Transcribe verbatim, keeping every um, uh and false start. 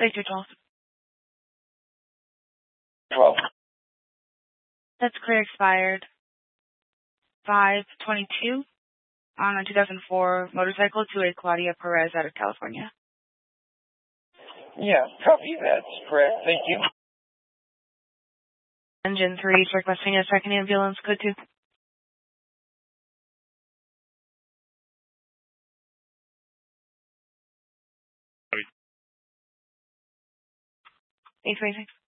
thirty-two twelve. twelve. That's clear expired. five twenty-two on a two thousand four motorcycle to a Claudia Perez out of California. Yeah, copy. That's correct. Thank you. Engine three requesting a second ambulance. Code two. eight twenty-six.